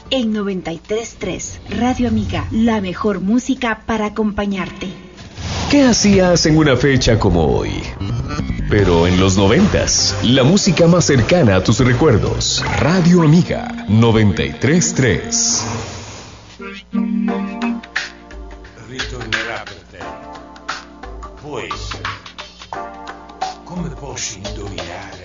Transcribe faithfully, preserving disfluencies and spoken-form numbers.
En noventa y tres punto tres, Radio Amiga, la mejor música para acompañarte. ¿Qué hacías en una fecha como hoy? Pero en los noventas, la música más cercana a tus recuerdos. Radio Amiga, noventa y tres punto tres. Ritornerà per te. Può essere. Come posso indovinare?